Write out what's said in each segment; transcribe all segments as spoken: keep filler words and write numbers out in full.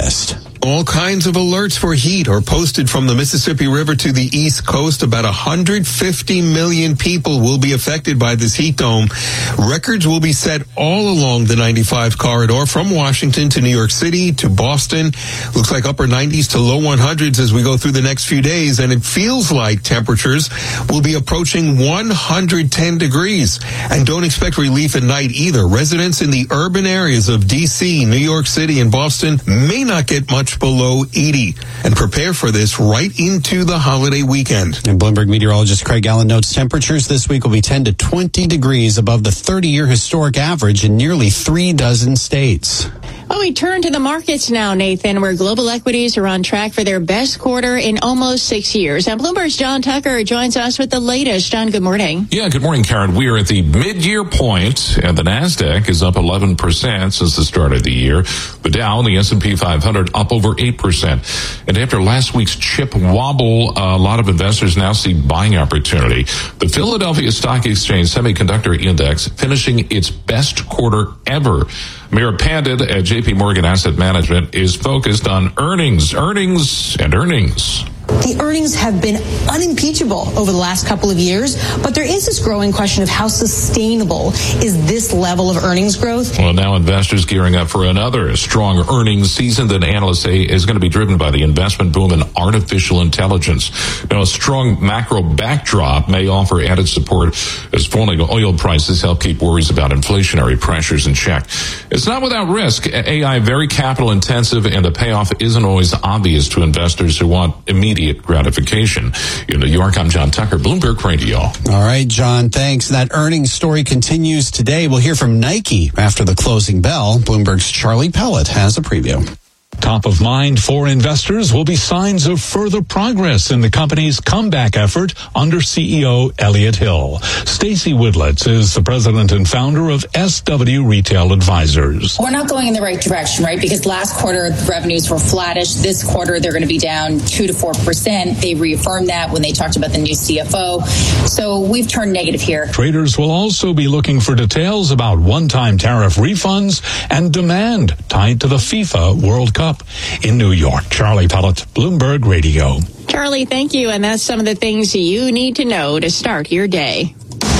August. All kinds of alerts for heat are posted from the Mississippi River to the East Coast. About one hundred fifty million people will be affected by this heat dome. Records will be set all along the ninety-five corridor from Washington to New York City to Boston. Looks like upper nineties to low hundreds as we go through the next few days, and it feels like temperatures will be approaching one hundred ten degrees. And don't expect relief at night either. Residents in the urban areas of D C, New York City, and Boston may not get much below eighty, and prepare for this right into the holiday weekend. And Bloomberg meteorologist Craig Allen notes temperatures this week will be ten to twenty degrees above the thirty-year historic average in nearly three dozen states. Well, we turn to the markets now, Nathan, where global equities are on track for their best quarter in almost six years. And Bloomberg's John Tucker joins us with the latest. John, good morning. Yeah, good morning, Karen. We are at the mid-year point, and the NASDAQ is up eleven percent since the start of the year. The Dow and the S and P five hundred up over eight percent. And after last week's chip wobble, a lot of investors now see buying opportunity. The Philadelphia Stock Exchange Semiconductor Index finishing its best quarter ever. Mira Pandit at J P Morgan Asset Management is focused on earnings, earnings, and earnings. The earnings have been unimpeachable over the last couple of years, but there is this growing question of how sustainable is this level of earnings growth? Well, now investors gearing up for another strong earnings season that analysts say is going to be driven by the investment boom in artificial intelligence. Now, a strong macro backdrop may offer added support as falling oil prices help keep worries about inflationary pressures in check. It's not without risk. A I very capital intensive, and the payoff isn't always obvious to investors who want immediate gratification. In New York, I'm John Tucker, Bloomberg Radio. All right, John, thanks. That earnings story continues today. We'll hear from Nike after the closing bell. Bloomberg's Charlie Pellet has a preview. Top of mind for investors will be signs of further progress in the company's comeback effort under C E O Elliott Hill. Stacy Woodlitz is the president and founder of S W Retail Advisors. We're not going in the right direction, right? Because last quarter revenues were flattish. This quarter they're going to be down two to four percent. They reaffirmed that when they talked about the new C F O. So we've turned negative here. Traders will also be looking for details about one-time tariff refunds and demand tied to the FIFA World Cup in New York. Charlie Pellet, Bloomberg Radio. Charlie, thank you. And that's some of the things you need to know to start your day.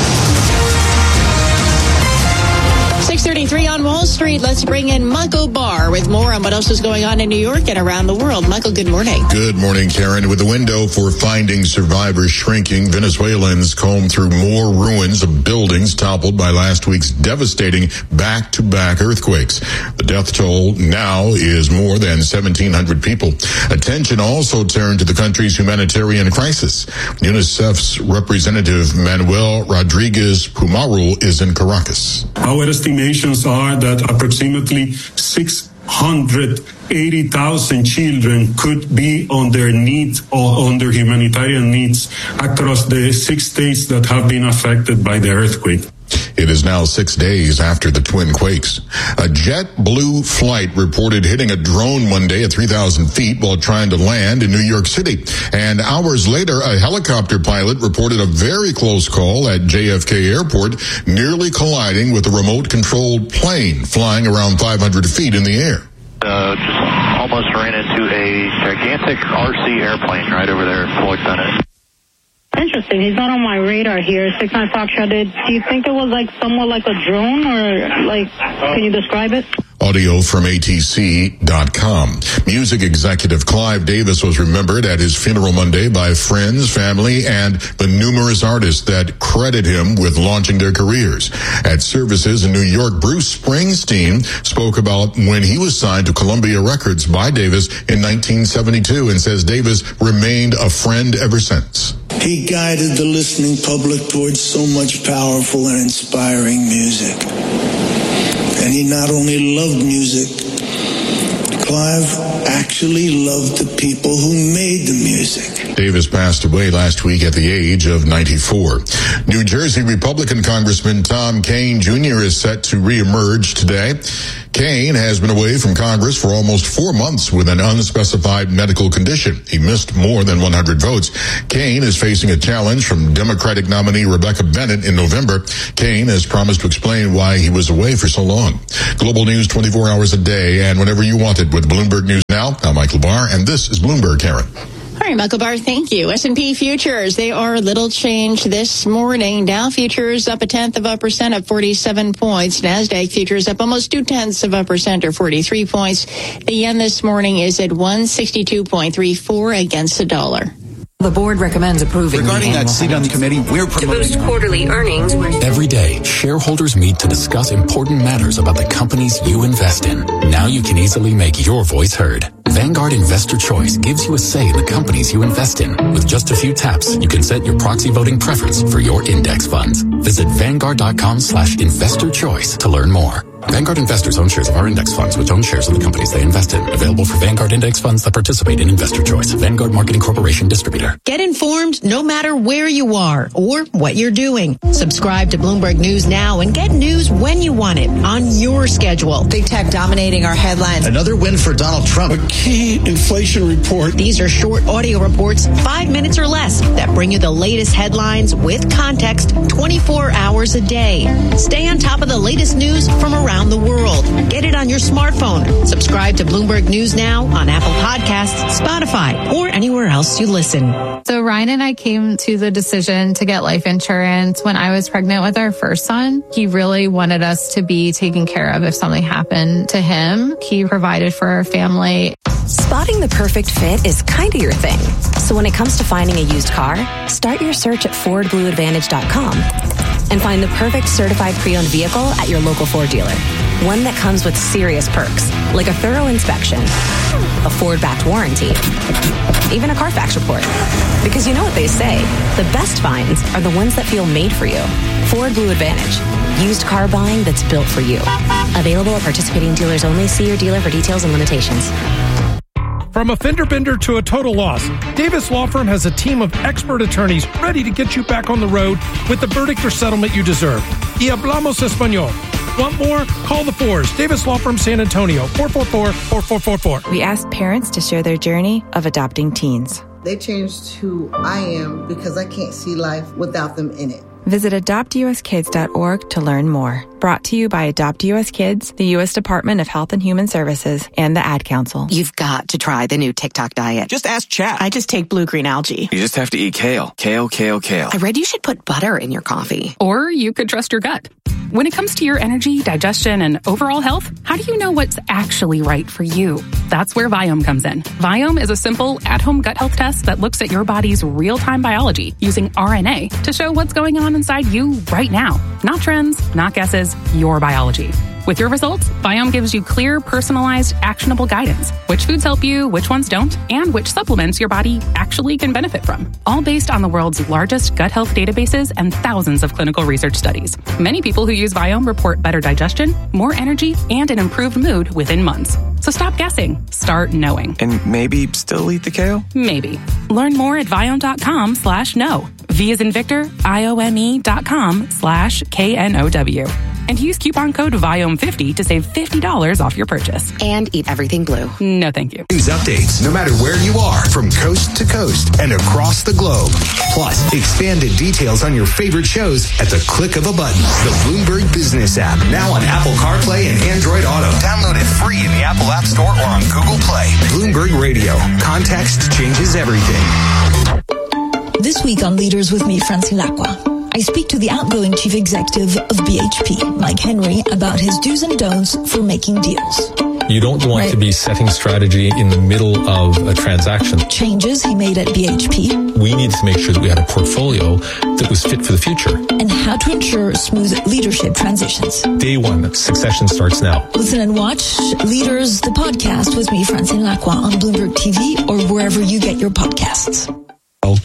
six thirty-three on Wall Street. Let's bring in Michael Barr with more on what else is going on in New York and around the world. Michael, good morning. Good morning, Karen. With the window for finding survivors shrinking, Venezuelans comb through more ruins of buildings toppled by last week's devastating back-to-back earthquakes. The death toll now is more than seventeen hundred people. Attention also turned to the country's humanitarian crisis. UNICEF's representative Manuel Rodriguez Pumaru is in Caracas. Our estimations are that approximately six hundred eighty thousand children could be on their needs or on their humanitarian needs across the six states that have been affected by the earthquake. It is now six days after the twin quakes. A JetBlue flight reported hitting a drone Monday at three thousand feet while trying to land in New York City. And hours later, a helicopter pilot reported a very close call at J F K Airport, nearly colliding with a remote-controlled plane flying around five hundred feet in the air. Uh, just almost ran into a gigantic R C airplane right over there in Floyd Bennett. Interesting. He's not on my radar here. six nine Foxtrot. Do you think it was like somewhat like a drone, or like, can you describe it? Audio from A T C dot com. Music executive Clive Davis was remembered at his funeral Monday by friends, family, and the numerous artists that credit him with launching their careers. At services in New York, Bruce Springsteen spoke about when he was signed to Columbia Records by Davis in nineteen seventy-two and says Davis remained a friend ever since. He guided the listening public towards so much powerful and inspiring music. And he not only loved music, Clive actually loved the people who made the music. Davis passed away last week at the age of ninety-four. New Jersey Republican Congressman Tom Kean Junior is set to reemerge today. Kean has been away from Congress for almost four months with an unspecified medical condition. He missed more than one hundred votes. Kean is facing a challenge from Democratic nominee Rebecca Bennett in November. Kean has promised to explain why he was away for so long. Global news twenty-four hours a day and whenever you want it. with Bloomberg News Now. I'm Michael Barr, and this is Bloomberg, Karen. All right, Michael Barr, thank you. S and P futures, they are little change this morning. Dow futures up a tenth of a percent at forty-seven points. NASDAQ futures up almost two tenths of a percent or forty-three points. The yen this morning is at one sixty-two point three four against the dollar. The board recommends approving. Regarding that seat on the committee, we're to boost quarterly earnings. Every day, shareholders meet to discuss important matters about the companies you invest in. Now you can easily make your voice heard. Vanguard Investor Choice gives you a say in the companies you invest in. With just a few taps, you can set your proxy voting preference for your index funds. Visit Vanguard.com slash investor choice to learn more. Vanguard investors own shares of our index funds, which own shares of the companies they invest in. Available for Vanguard index funds that participate in Investor Choice. Vanguard Marketing Corporation Distributor. Get informed no matter where you are or what you're doing. Subscribe to Bloomberg News Now and get news when you want it on your schedule. Big tech dominating our headlines. Another win for Donald Trump. A key inflation report. These are short audio reports, five minutes or less, that bring you the latest headlines with context twenty-four hours a day. Stay on top of the latest news from around the world. Get it on your smartphone. Subscribe to Bloomberg News Now on Apple Podcasts, Spotify, or anywhere else you listen. So Ryan and I came to the decision to get life insurance when I was pregnant with our first son. He really wanted us to be taken care of if something happened to him. He provided for our family. Spotting the perfect fit is kind of your thing. So when it comes to finding a used car, start your search at Ford Blue Advantage dot com and find the perfect certified pre-owned vehicle at your local Ford dealer. One that comes with serious perks, like a thorough inspection, a Ford-backed warranty, even a Carfax report. Because you know what they say, the best finds are the ones that feel made for you. Ford Blue Advantage. Used car buying that's built for you. Available at participating dealers only. See your dealer for details and limitations. From a fender bender to a total loss, Davis Law Firm has a team of expert attorneys ready to get you back on the road with the verdict or settlement you deserve. Y hablamos español. Want more? Call the Fours. Davis Law Firm San Antonio, four four four, four four four four. We asked parents to share their journey of adopting teens. They changed who I am because I can't see life without them in it. Visit adopt u s kids dot org to learn more. Brought to you by Adopt U S Kids, the U S Department of Health and Human Services, and the Ad Council. You've got to try the new TikTok diet. Just ask Chat. I just take blue-green algae. You just have to eat kale. Kale, kale, kale. I read you should put butter in your coffee. Or you could trust your gut. When it comes to your energy, digestion, and overall health, how do you know what's actually right for you? That's where Viome comes in. Viome is a simple, at-home gut health test that looks at your body's real-time biology using R N A to show what's going on inside you right now. Not trends, not guesses, your biology. With your results, Viome gives you clear, personalized, actionable guidance. Which foods help you, which ones don't, and which supplements your body actually can benefit from. All based on the world's largest gut health databases and thousands of clinical research studies. Many people who use Viome report better digestion, more energy, and an improved mood within months. So stop guessing. Start knowing. And maybe still eat the kale? Maybe. Learn more at Viome.com slash know. V as in Victor, I O M E dot com slash K N O W. And use coupon code Viome fifty to save fifty dollars off your purchase. And eat everything blue. No, thank you. News updates, no matter where you are, from coast to coast and across the globe. Plus, expanded details on your favorite shows at the click of a button. The Bloomberg Business app, now on Apple CarPlay and Android Auto. Download it free in the Apple App Store or on Google Play. Bloomberg Radio. Context changes everything. This week on Leaders with me, Francine Lacqua, I speak to the outgoing chief executive of B H P, Mike Henry, about his do's and don'ts for making deals. You don't want right. to be setting strategy in the middle of a transaction. Changes he made at B H P. We needed to make sure that we had a portfolio that was fit for the future. And how to ensure smooth leadership transitions. Day one, succession starts now. Listen and watch Leaders, the podcast with me, Francine Lacqua, on Bloomberg T V or wherever you get your podcasts. Oh.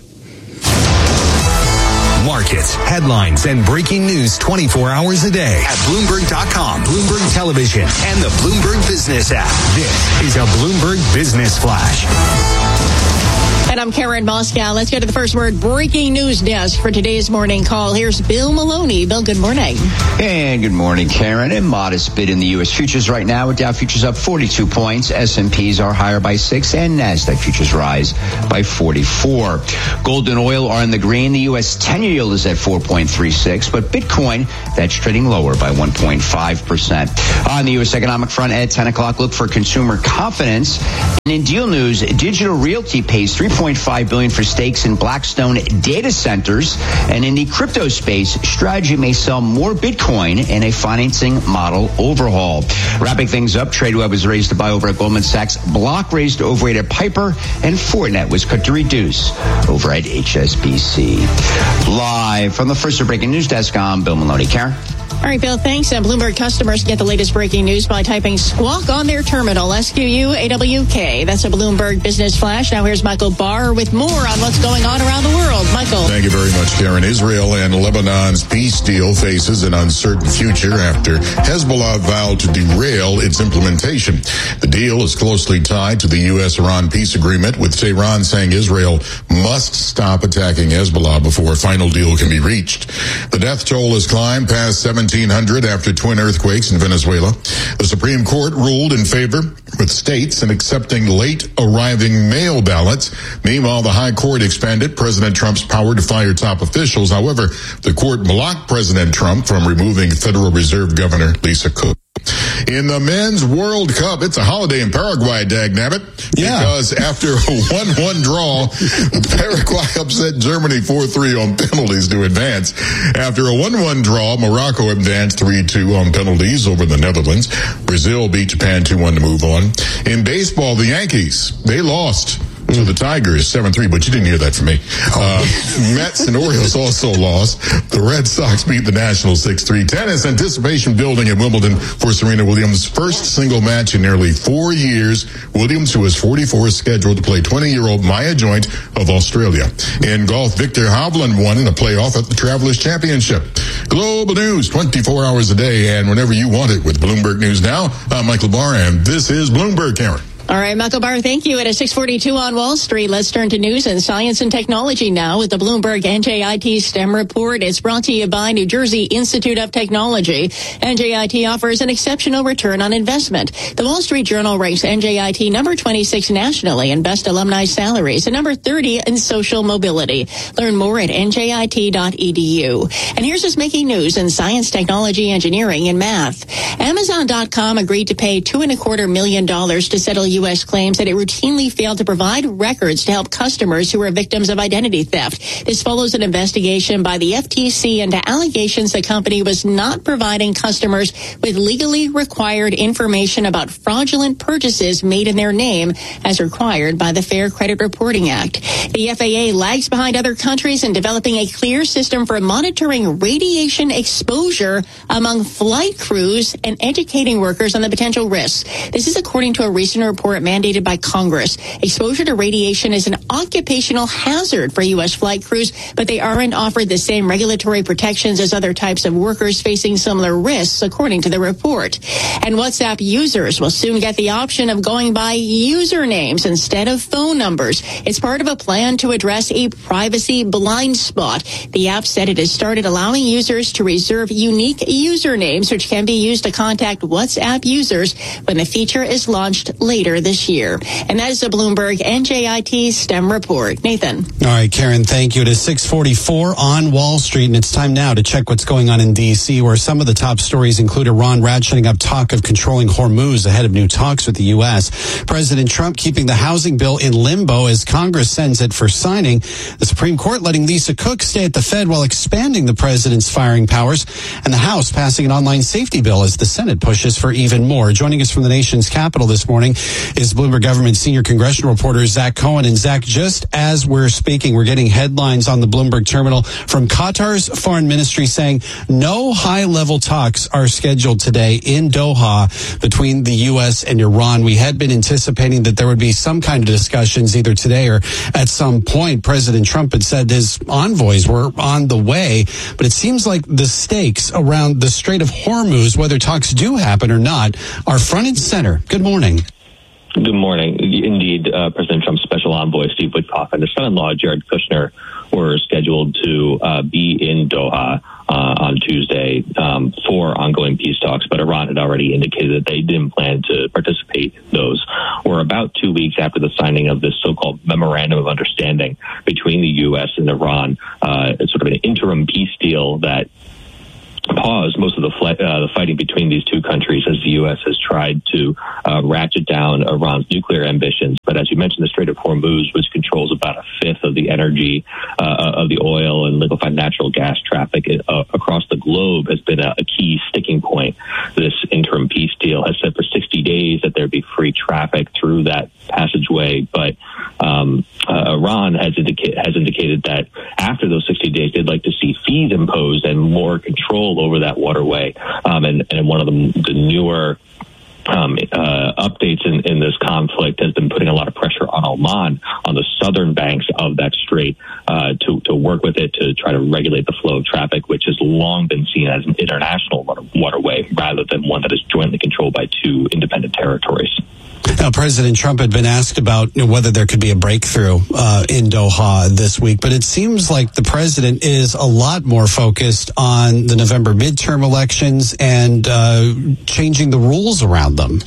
Markets, headlines, and breaking news twenty-four hours a day at Bloomberg dot com, Bloomberg Television, and the Bloomberg Business app. This is a Bloomberg Business Flash. And I'm Karen Moscow. Let's go to the first word breaking news desk for today's morning call. Here's Bill Maloney. Bill, good morning. And good morning, Karen. A modest bid in the U S futures right now with Dow futures up forty-two points. S and P's are higher by six and NASDAQ futures rise by forty-four. Gold and oil are in the green. The U S ten-year yield is at four point three six, but Bitcoin, that's trading lower by one point five percent. On the U S economic front at ten o'clock, look for consumer confidence. And in deal news, Digital Realty pays three point five billion dollars for stakes in Blackstone data centers. And in the crypto space, Strategy may sell more Bitcoin in a financing model overhaul. Wrapping things up, Tradeweb was raised to buy over at Goldman Sachs. Block raised to overweight at Piper, and Fortinet was cut to reduce over at H S B C. Live from the First Breaking News Desk, I'm Bill Maloney. Karen? All right, Bill, thanks. And Bloomberg customers get the latest breaking news by typing squawk on their terminal, S Q U A W K. That's a Bloomberg Business Flash. Now here's Michael Barr with more on what's going on around the world. Michael. Thank you very much, Karen. Israel and Lebanon's peace deal faces an uncertain future after Hezbollah vowed to derail its implementation. The deal is closely tied to the U S Iran peace agreement, with Tehran saying Israel must stop attacking Hezbollah before a final deal can be reached. The death toll has climbed past seventeen hundred after twin earthquakes in Venezuela. The Supreme Court ruled in favor with states in accepting late arriving mail ballots. Meanwhile, the High Court expanded President Trump's power to fire top officials. However, the court blocked President Trump from removing Federal Reserve Governor Lisa Cook. In the Men's World Cup, it's a holiday in Paraguay, dagnabbit. Yeah. Because after a one one draw, Paraguay upset Germany four three on penalties to advance. After a one one draw, Morocco advanced three two on penalties over the Netherlands. Brazil beat Japan two one to move on. In baseball, the Yankees, they lost to the Tigers seven three, but you didn't hear that from me. Uh, Mets and Orioles also lost. The Red Sox beat the Nationals six three. Tennis anticipation building at Wimbledon for Serena Williams' first single match in nearly four years. Williams, who is forty-four, is scheduled to play twenty-year-old Maya Joint of Australia. In golf, Victor Hovland won in a playoff at the Travelers Championship. Global news twenty-four hours a day and whenever you want it with Bloomberg News Now. I'm Michael Barr, and this is Bloomberg, Karen. All right, Michael Barr, thank you. At a six forty-two on Wall Street, let's turn to news and science and technology now with the Bloomberg N J I T STEM report. It's brought to you by New Jersey Institute of Technology. N J I T offers an exceptional return on investment. The Wall Street Journal ranks N J I T number twenty-six nationally in best alumni salaries and number thirty in social mobility. Learn more at N J I T dot E D U. And here's what's making news in science, technology, engineering, and math. Amazon dot com agreed to pay two and a quarter million dollars to settle U S claims that it routinely failed to provide records to help customers who were victims of identity theft. This follows an investigation by the F T C into allegations the company was not providing customers with legally required information about fraudulent purchases made in their name as required by the Fair Credit Reporting Act. The F A A lags behind other countries in developing a clear system for monitoring radiation exposure among flight crews and educating workers on the potential risks. This is according to a recent report mandated by Congress. Exposure to radiation is an occupational hazard for U S flight crews, but they aren't offered the same regulatory protections as other types of workers facing similar risks, according to the report. And WhatsApp users will soon get the option of going by usernames instead of phone numbers. It's part of a plan to address a privacy blind spot. The app said it has started allowing users to reserve unique usernames, which can be used to contact WhatsApp users when the feature is launched later this year. And that is the Bloomberg N J I T STEM report. Nathan. All right, Karen, thank you. It is six forty-four on Wall Street, and it's time now to check what's going on in D C, where some of the top stories include Iran ratcheting up talk of controlling Hormuz ahead of new talks with the U S. President Trump keeping the housing bill in limbo as Congress sends it for signing. The Supreme Court letting Lisa Cook stay at the Fed while expanding the president's firing powers. And the House passing an online safety bill as the Senate pushes for even more. Joining us from the nation's capital this morning is Bloomberg Government senior congressional reporter Zach Cohen. And Zach, just as we're speaking, we're getting headlines on the Bloomberg terminal from Qatar's foreign ministry saying no high-level talks are scheduled today in Doha between the U S and Iran. We had been anticipating that there would be some kind of discussions either today or at some point. President Trump had said his envoys were on the way, but it seems like the stakes around the Strait of Hormuz, whether talks do happen or not, are front and center. Good morning. Good morning. Indeed, uh, President Trump's special envoy, Steve Witkoff, and his son-in-law, Jared Kushner, were scheduled to uh, be in Doha uh, on Tuesday um, for ongoing peace talks, but Iran had already indicated that they didn't plan to participate in those. We're about two weeks after the signing of this so-called Memorandum of Understanding between the U S and Iran. Uh, it's sort of an interim peace deal that paused most of the, fl- uh, the fighting between these two countries as the U S has tried to uh, ratchet down Iran's nuclear ambitions. But as you mentioned, the Strait of Hormuz, which controls about a fifth of the energy, uh, of the oil and liquefied natural gas traffic uh, across the globe, has been a, a key sticking point. This interim peace deal has said for sixty days that there'd be free traffic through that passageway, but um, uh, Iran has, indica- has indicated that after those sixty days, they'd like to see fees imposed and more control over that waterway. Um, and, and one of the, the newer um, uh, updates in, in this conflict has been putting a lot of pressure on Oman, on the southern banks of that strait, uh, to, to work with it to try to regulate the flow of traffic, which has long been seen as an international water, waterway rather than one that is jointly controlled by two independent territories. Now, President Trump had been asked about you know, whether there could be a breakthrough uh, in Doha this week, but it seems like the president is a lot more focused on the November midterm elections and uh, changing the rules around them.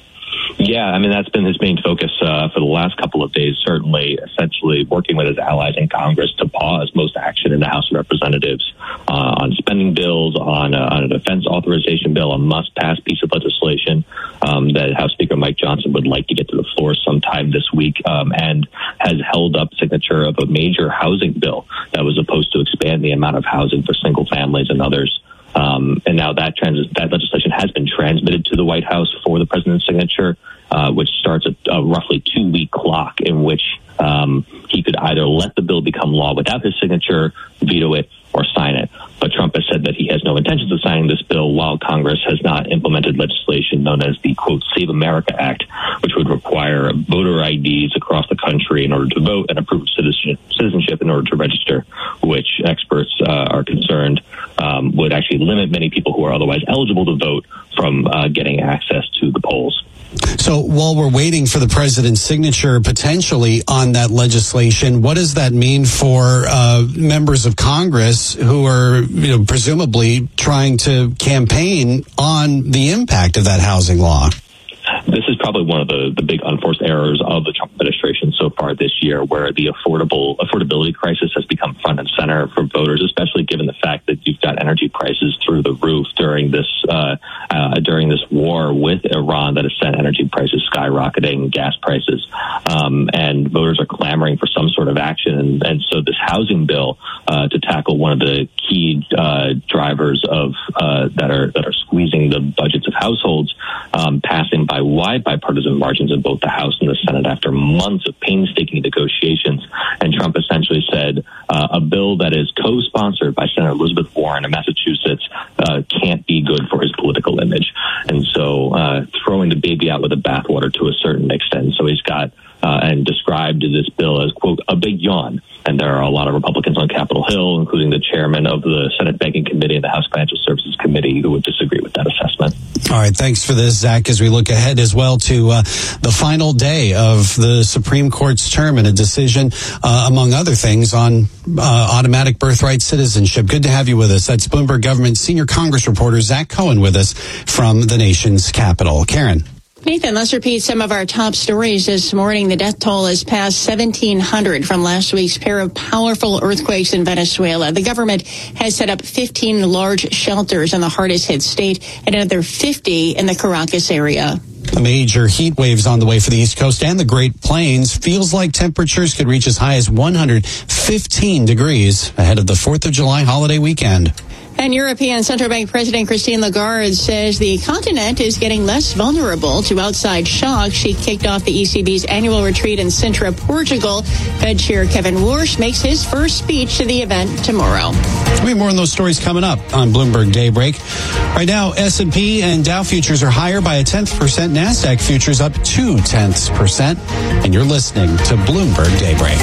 Yeah, I mean, that's been his main focus uh, for the last couple of days, certainly, essentially working with his allies in Congress to pause most action in the House of Representatives uh, on spending bills, on a, on a defense authorization bill, a must-pass piece of legislation um, that House Speaker Mike Johnson would like to get to the floor sometime this week, um, and has held up signature of a major housing bill that was supposed to expand the amount of housing for single families and others. Um, and now that trans- that legislation has been transmitted to the White House for the president's signature, uh, which starts a, a roughly two-week clock in which um, he could either let the bill become law without his signature, veto it, or sign it. But Trump has said that he has no intentions of signing this bill while Congress has not implemented legislation known as the, quote, Save America Act, which would require voter I Ds across the country in order to vote and approve citizenship in order to register, which experts uh, are concerned um, would actually limit many people who are otherwise eligible to vote from uh, getting access to the polls. So while we're waiting for the president's signature potentially on that legislation, what does that mean for uh, members of Congress who are, you know, presumably trying to campaign on the impact of that housing law? This is probably one of the, the big unforced errors of the Trump administration so far this year, where the affordable affordability crisis has become front and center for voters, especially given the fact that you've got energy prices through the roof during this uh, uh, during this war with Iran that has sent energy prices skyrocketing, gas prices, um, and voters are clamoring for some sort of action. And, and so this housing bill uh, to tackle one of the key uh, drivers of uh, that are that are squeezing the budgets of households, um, passing by wide bipartisan margins in both the House and the Senate after months of painstaking negotiations. And Trump essentially said uh, a bill that is co-sponsored by Senator Elizabeth Warren of Massachusetts uh, can't be good for his political image. And so uh, throwing the baby out with the bathwater to a certain extent. So he's got uh, and described this bill as, quote, a big yawn. And there are a lot of Republicans on Capitol Hill, including the chairman of the Senate Banking Committee and the House Financial Services Committee, who would disagree with that assessment. All right. Thanks for this, Zach, as we look ahead as well to uh, the final day of the Supreme Court's term and a decision, uh, among other things, on uh, automatic birthright citizenship. Good to have you with us. That's Bloomberg Government Senior Congress reporter Zach Cohen with us from the nation's capital. Karen. Nathan, let's repeat some of our top stories this morning. The death toll has passed seventeen hundred from last week's pair of powerful earthquakes in Venezuela. The government has set up fifteen large shelters in the hardest hit state and another fifty in the Caracas area. A major heat waves on the way for the East Coast and the Great Plains. Feels like temperatures could reach as high as one hundred fifteen degrees ahead of the fourth of July holiday weekend. And European Central Bank President Christine Lagarde says the continent is getting less vulnerable to outside shock. She kicked off the E C B's annual retreat in Sintra, Portugal. Fed Chair Kevin Warsh makes his first speech to the event tomorrow. We have more on those stories coming up on Bloomberg Daybreak. Right now, S and P and Dow futures are higher by a tenth percent. NASDAQ futures up two tenths percent. And you're listening to Bloomberg Daybreak.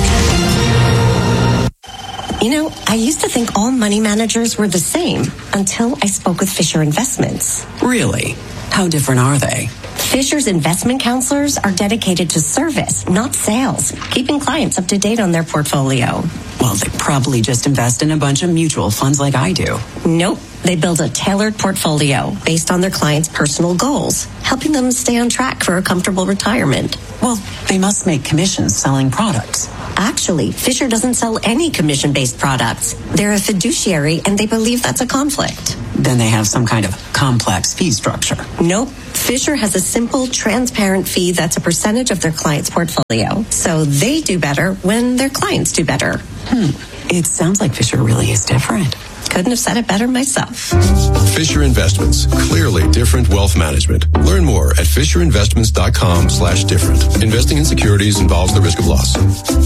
You know, I used to think all money managers were the same until I spoke with Fisher Investments. Really? How different are they? Fisher's investment counselors are dedicated to service, not sales, keeping clients up to date on their portfolio. Well, they probably just invest in a bunch of mutual funds like I do. Nope. They build a tailored portfolio based on their clients' personal goals, helping them stay on track for a comfortable retirement. Well, they must make commissions selling products. Actually, Fisher doesn't sell any commission-based products. They're a fiduciary, and they believe that's a conflict. Then they have some kind of complex fee structure. Nope. Fisher has a simple, transparent fee that's a percentage of their client's portfolio. So they do better when their clients do better. Hmm. It sounds like Fisher really is different. Couldn't have said it better myself. Fisher Investments. Clearly different wealth management. Learn more at fisherinvestments.com slash different. Investing in securities involves the risk of loss.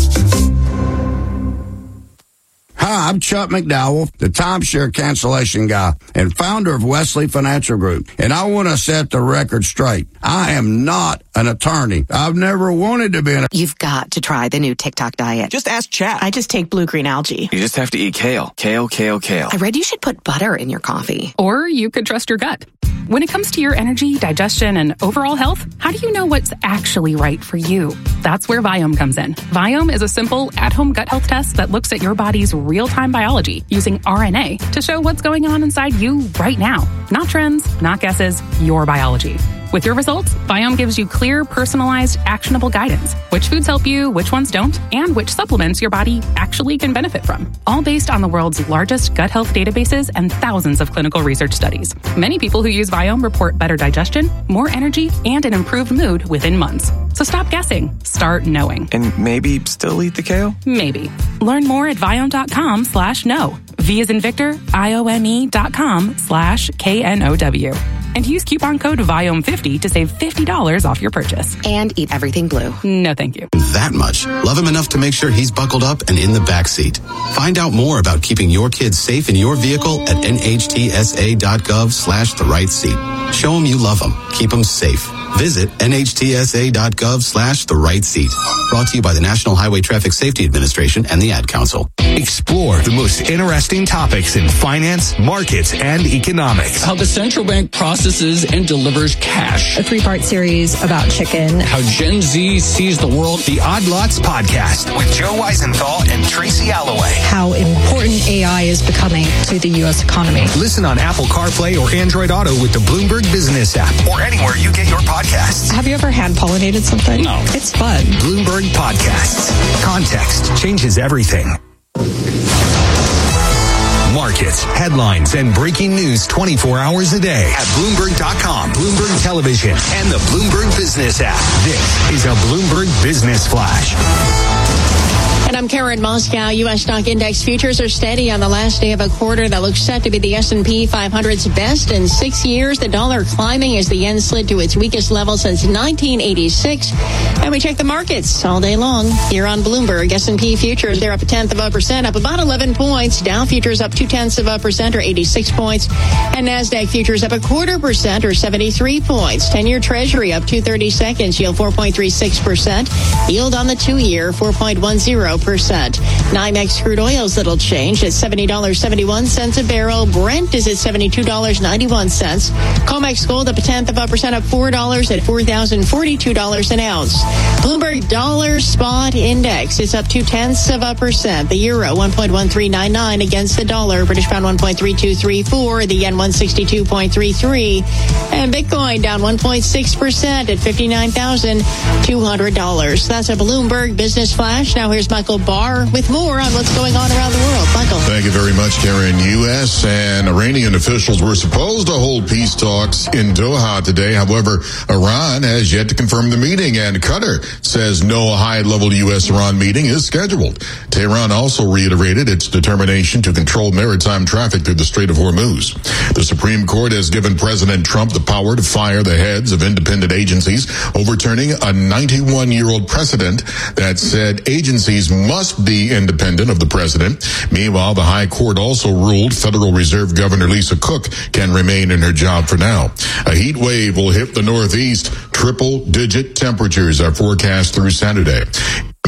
Hi, I'm Chuck McDowell, the timeshare cancellation guy and founder of Wesley Financial Group. And I want to set the record straight. I am not an attorney. I've never wanted to be an... You've got to try the new TikTok diet. Just ask chat. I just take blue-green algae. You just have to eat kale. Kale, kale, kale. I read you should put butter in your coffee. Or you could trust your gut. When it comes to your energy, digestion, and overall health, how do you know what's actually right for you? That's where Viome comes in. Viome is a simple, at-home gut health test that looks at your body's real-time biology using R N A to show what's going on inside you right now. Not trends, not guesses, your biology. With your results, Viome gives you clear, personalized, actionable guidance. Which foods help you, which ones don't, and which supplements your body actually can benefit from. All based on the world's largest gut health databases and thousands of clinical research studies. Many people who use Viome report better digestion, more energy, and an improved mood within months. So stop guessing. Start knowing. And maybe still eat the kale? Maybe. Learn more at Viome.com slash no. V as in Victor, I-O-M-E dot com slash K N O W. And use coupon code Viome fifty to save fifty dollars off your purchase. And eat everything blue. No, thank you. That much. Love him enough to make sure he's buckled up and in the back seat. Find out more about keeping your kids safe in your vehicle at nhtsa.gov slash the right seat. Show him you love him. Keep him safe. Visit nhtsa.gov slash the right seat. Brought to you by the National Highway Traffic Safety Administration and the Ad Council. Explore the most interesting topics in finance, markets, and economics. How the central bank processes and delivers cash. A three-part series about chicken. How Gen Z sees the world. The Odd Lots Podcast with Joe Weisenthal and Tracy Alloway. How important A I is becoming to the U S economy. Listen on Apple CarPlay or Android Auto with the Bloomberg Business app or anywhere you get your podcasts. Have you ever hand-pollinated something? No. It's fun. Bloomberg Podcasts. Context changes everything. Markets, headlines, and breaking news twenty-four hours a day at Bloomberg dot com, Bloomberg Television, and the Bloomberg Business app. This is a Bloomberg Business Flash. And I'm Karen Moscow. U S stock index futures are steady on the last day of a quarter that looks set to be the S and P five hundred's best in six years. The dollar climbing as the yen slid to its weakest level since nineteen eighty-six. And we check the markets all day long here on Bloomberg. S and P futures, they're up a tenth of a percent, up about eleven points. Dow futures up two tenths of a percent, or eighty-six points. And NASDAQ futures up a quarter percent, or seventy-three points. ten-year Treasury up two thirty-seconds, yield four point three six percent. Yield on the two-year, four point one zero percent. NYMEX crude oil's little change at seventy dollars and seventy-one cents a barrel. Brent is at seventy-two dollars and ninety-one cents. COMEX gold up a tenth of a percent, up four dollars at four thousand forty-two dollars an ounce. Bloomberg dollar spot index is up two tenths of a percent. The euro one point one three nine nine against the dollar. British pound one point three two three four. The yen one sixty-two point three three. And Bitcoin down one point six percent at fifty-nine thousand two hundred dollars. That's a Bloomberg Business Flash. Now here's Michael Barr with more on what's going on around the world. Michael. Thank you very much, Karen. U S and Iranian officials were supposed to hold peace talks in Doha today. However, Iran has yet to confirm the meeting, and Qatar says no high-level U S Iran meeting is scheduled. Tehran also reiterated its determination to control maritime traffic through the Strait of Hormuz. The Supreme Court has given President Trump the power to fire the heads of independent agencies, overturning a ninety-one-year-old precedent that said agencies must be independent of the president. Meanwhile, the High Court also ruled Federal Reserve Governor Lisa Cook can remain in her job for now. A heat wave will hit the Northeast. Triple-digit temperatures are forecast through Saturday.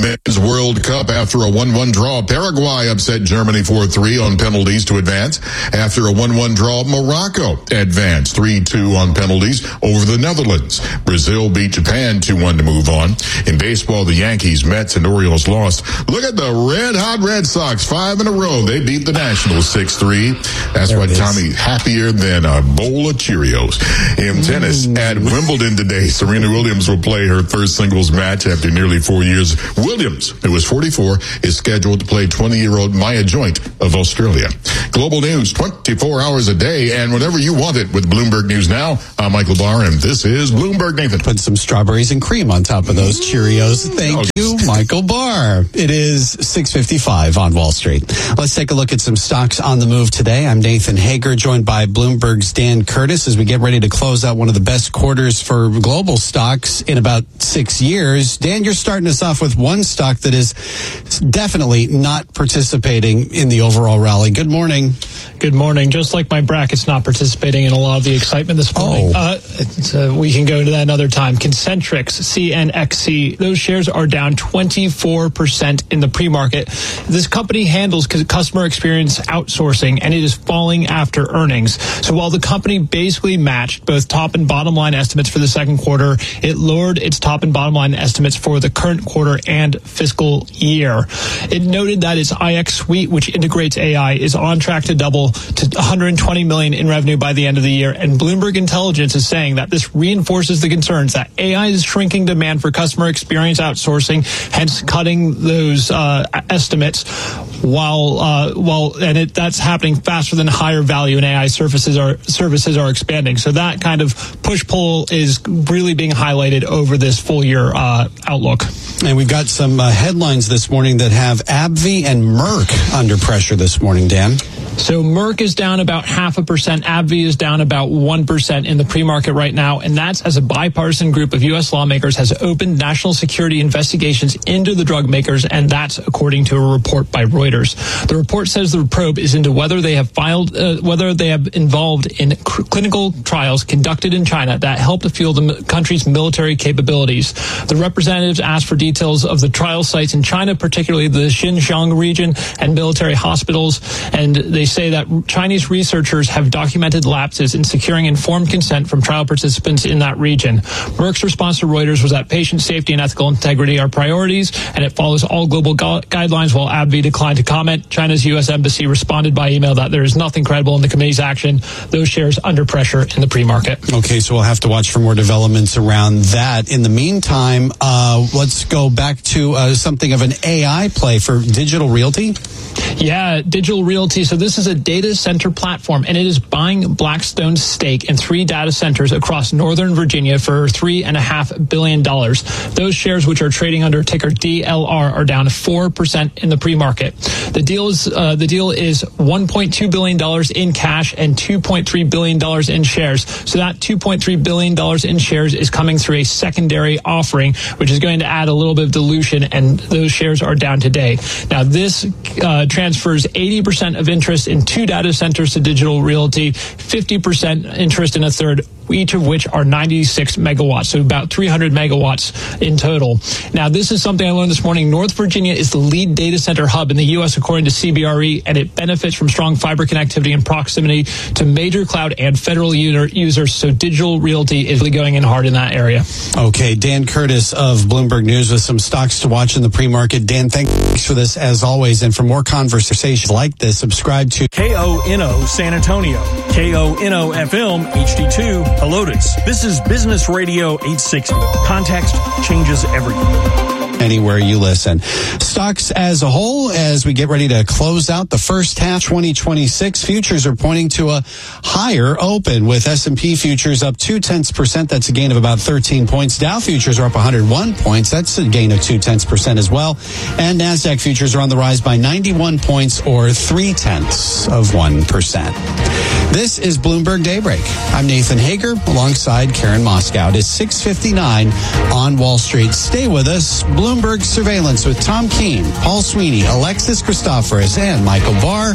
Men's World Cup after a one one draw. Paraguay upset Germany four three on penalties to advance. After a one one draw, Morocco advanced three two on penalties over the Netherlands. Brazil beat Japan two one to move on. In baseball, the Yankees, Mets, and Orioles lost. Look at the red-hot Red Sox, five in a row. They beat the Nationals six three. That's why Tommy happier than a bowl of Cheerios. In mm. tennis, at Wimbledon today, Serena Williams will play her first singles match after nearly four years. Williams, who is forty-four, is scheduled to play twenty-year-old Maya Joint of Australia. Global news twenty-four hours a day and whenever you want it with Bloomberg News Now. I'm Michael Barr, and this is Bloomberg Nathan. Put some strawberries and cream on top of those Cheerios. Thank oh, you, Michael Barr. It is six fifty-five on Wall Street. Let's take a look at some stocks on the move today. I'm Nathan Hager, joined by Bloomberg's Dan Curtis as we get ready to close out one of the best quarters for global stocks in about six years. Dan, you're starting us off with one stock that is definitely not participating in the overall rally. Good morning. Good morning. Just like my bracket's not participating in a lot of the excitement this morning. Oh. Uh, it's, uh, we can go into that another time. Concentrix, C N X C, those shares are down twenty-four percent in the pre-market. This company handles customer experience outsourcing, and it is falling after earnings. So while the company basically matched both top and bottom line estimates for the second quarter, it lowered its top and bottom line estimates for the current quarter and fiscal year. It noted that its I X suite, which integrates A I, is on track to double to one hundred twenty million in revenue by the end of the year. And Bloomberg Intelligence is saying that this reinforces the concerns that A I is shrinking demand for customer experience outsourcing, hence cutting those uh, estimates. While uh, while and it, that's happening faster than higher value and A I services are services are expanding. So that kind of push pull is really being highlighted over this full year uh, outlook. And we've got some uh, headlines this morning that have AbbVie and Merck under pressure this morning, Dan. So Merck is down about half a percent. AbbVie is down about one percent in the pre-market right now. And that's as a bipartisan group of U S lawmakers has opened national security investigations into the drug makers. And that's according to a report by Reuters. The report says the probe is into whether they have filed, uh, whether they have involved in cr- clinical trials conducted in China that help to fuel the country's military capabilities. The representatives asked for details of the trial sites in China, particularly the Xinjiang region and military hospitals. And they say that Chinese researchers have documented lapses in securing informed consent from trial participants in that region. Merck's response to Reuters was that patient safety and ethical integrity are priorities, and it follows all global gu- guidelines, while AbbVie declined to comment. China's U S embassy responded by email that there is nothing credible in the committee's action. Those shares under pressure in the pre-market. Okay, so we'll have to watch for more developments around that. In the meantime, uh, let's go back to uh, something of an A I play for Digital Realty. Yeah, Digital Realty. So this is a data center platform, and it is buying Blackstone's stake in three data centers across Northern Virginia for three and a half billion dollars. Those shares, which are trading under ticker D L R, are down four percent in the pre-market. The deal is uh, the deal is one point two billion dollars in cash and two point three billion dollars in shares. So that two point three billion dollars in shares is coming through a secondary offering, which is going to add a little bit of dilution, and those shares are down today. Now, this uh, transfers eighty percent of interest in two data centers to Digital Realty, fifty percent interest in a third, each of which are ninety-six megawatts, so about three hundred megawatts in total. Now, this is something I learned this morning. North Virginia is the lead data center hub in the U S, according to C B R E, and it benefits from strong fiber connectivity and proximity to major cloud and federal users, so Digital Realty is really going in hard in that area. Okay, Dan Curtis of Bloomberg News with some stocks to watch in the pre-market. Dan, thanks for this as always, and for more conversations like this, subscribe to K O N O San Antonio, K O N O F M H D two Helotes. This is Business Radio eight sixty. Context changes everything. Anywhere you listen. Stocks as a whole, as we get ready to close out the first half twenty twenty-six, futures are pointing to a higher open, with S and P futures up two tenths percent. That's a gain of about thirteen points. Dow futures are up one hundred one points. That's a gain of two tenths percent as well. And NASDAQ futures are on the rise by ninety-one points, or three tenths of one percent. This is Bloomberg Daybreak. I'm Nathan Hager alongside Karen Moscow. It is six fifty-nine on Wall Street. Stay with us. Bloomberg Surveillance with Tom Keene, Paul Sweeney, Alexis Christoforous, and Michael Barr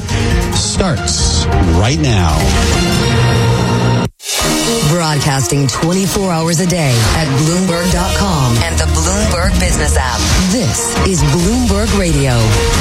starts right now. Broadcasting twenty-four hours a day at Bloomberg dot com and the Bloomberg Business app. This is Bloomberg Radio.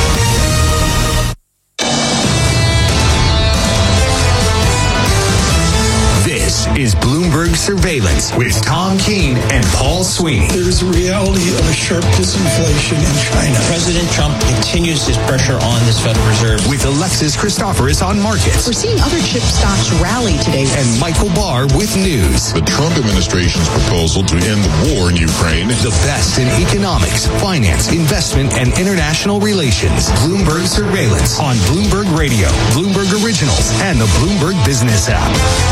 This is Bloomberg Surveillance with Tom Keene and Paul Sweeney. There's a reality of a sharp disinflation in China. President Trump continues his pressure on this Federal Reserve. With Alexis Christoforous on markets. We're seeing other chip stocks rally today. And Michael Barr with news. The Trump administration's proposal to end the war in Ukraine. The best in economics, finance, investment, and international relations. Bloomberg Surveillance on Bloomberg Radio, Bloomberg Originals, and the Bloomberg Business app.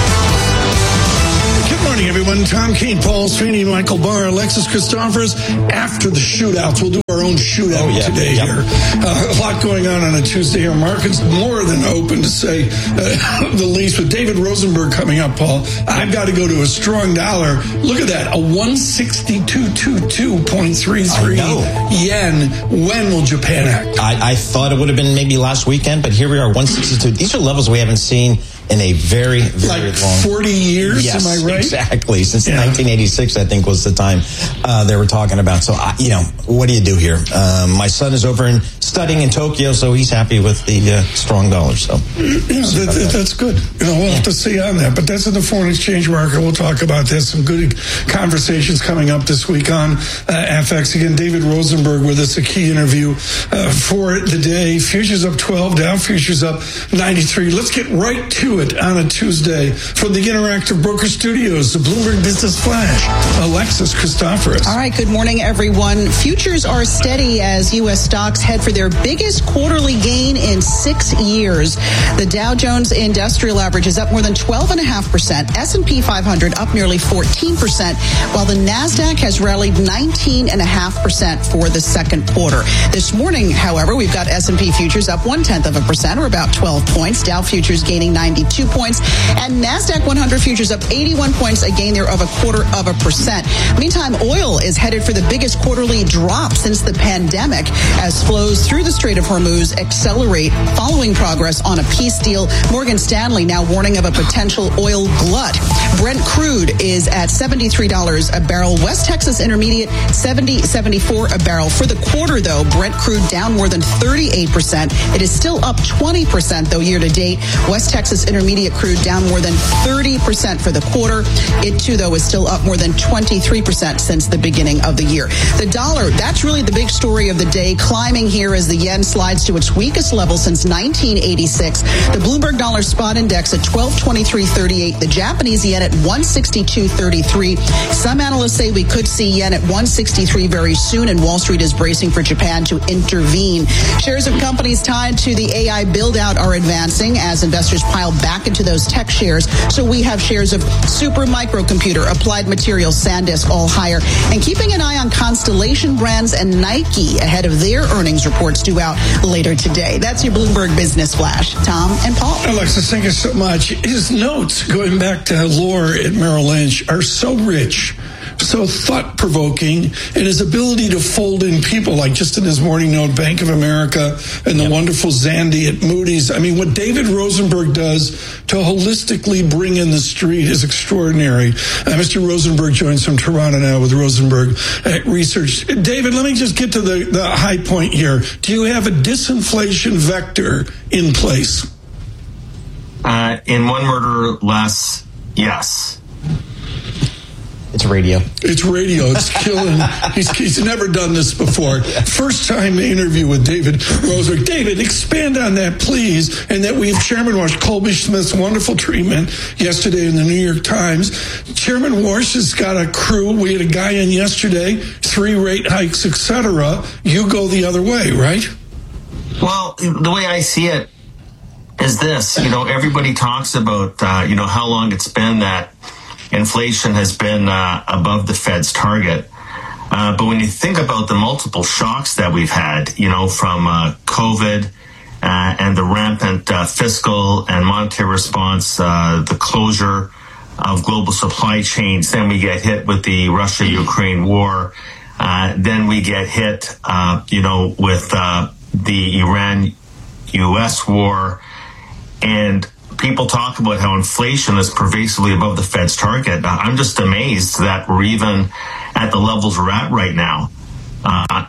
Good morning, everyone. Tom Keene, Paul Sweeney, Michael Barr, Alexis Christoforous. After the shootouts, we'll do our own shootout oh, yeah. today yep. here. Uh, a lot going on on a Tuesday here. Markets more than open, to say uh, the least. With David Rosenberg coming up, Paul, I've got to go to a strong dollar. Look at that, a one sixty-two twenty-two point three three yen. When will Japan act? I, I thought it would have been maybe last weekend, but here we are, one sixty-two. These are levels we haven't seen in a very, very like long... forty years, yes, am I right? Exactly. Since yeah. nineteen eighty-six, I think, was the time uh, they were talking about. So, I, you know, what do you do here? Um, my son is over in studying in Tokyo, so he's happy with the uh, strong dollar. So, yeah, that, that. that's good. You know, we'll yeah. have to see on that. But that's in the foreign exchange market. We'll talk about that. Some good conversations coming up this week on uh, F X. Again, David Rosenberg with us, a key interview uh, for the day. Futures up twelve, Dow futures up ninety-three. Let's get right to it on a Tuesday from the Interactive Broker Studios, the Bloomberg Business Flash. Alexis Christoforous. All right, good morning, everyone. Futures are steady as U S stocks head for their biggest quarterly gain in six years. The Dow Jones Industrial Average is up more than twelve point five percent. S and P five hundred up nearly fourteen percent, while the NASDAQ has rallied nineteen point five percent for the second quarter. This morning, however, we've got S and P futures up one-tenth of a percent, or about twelve points. Dow futures gaining ninety-two points, and NASDAQ one hundred futures up eighty-one points, a gain there of a quarter of a percent. Meantime, oil is headed for the biggest quarterly drop since the pandemic as flows through the Strait of Hormuz accelerate following progress on a peace deal. Morgan Stanley now warning of a potential oil glut. Brent crude is at seventy-three dollars a barrel. West Texas Intermediate seventy seventy-four a barrel. For the quarter, though, Brent crude down more than thirty-eight percent. It is still up twenty percent, though, year to date. West Texas Intermediate crude down more than thirty percent for the quarter. It, too, though, is still up more than twenty-three percent since the beginning of the year. The dollar, that's really the big story of the day, climbing here as the yen slides to its weakest level since nineteen eighty-six. The Bloomberg Dollar Spot Index at twelve twenty-three thirty-eight. The Japanese yen at one sixty-two thirty-three. Some analysts say we could see yen at one sixty-three very soon, and Wall Street is bracing for Japan to intervene. Shares of companies tied to the A I build-out are advancing as investors pile back into those tech shares. So we have shares of Super Microcomputer, Applied Materials, SanDisk all higher, and keeping an eye on Constellation Brands and Nike ahead of their earnings reports due out later today. That's your Bloomberg Business Flash. Tom and Paul. Alexis, thank you so much. His notes, going back to Lohr at Merrill Lynch, are so rich, so thought-provoking, and his ability to fold in people, like just in his morning note, Bank of America and the yep. wonderful Zandy at Moody's. I mean, what David Rosenberg does to holistically bring in the street is extraordinary. Uh, Mister Rosenberg joins from Toronto now with Rosenberg Research. David, let me just get to the, the high point here. Do you have a disinflation vector in place? Uh, in one word or less, yes. It's radio. It's radio. It's killing. he's, he's never done this before. First time interview with David Rosenberg. David, expand on that, please. And that we have Chairman Warsh, Colby Smith's wonderful treatment yesterday in the New York Times. Chairman Warsh has got a crew. We had a guy in yesterday, three rate hikes, et cetera. You go the other way, right? Well, the way I see it is this. You know, everybody talks about, uh, you know, how long it's been that inflation has been uh, above the Fed's target. Uh, but when you think about the multiple shocks that we've had, you know, from uh, COVID uh, and the rampant uh, fiscal and monetary response, uh, the closure of global supply chains, then we get hit with the Russia-Ukraine war, uh, then we get hit, uh, you know, with uh, the Iran-U S war, and people talk about how inflation is pervasively above the Fed's target. I'm just amazed that we're even at the levels we're at right now. Uh,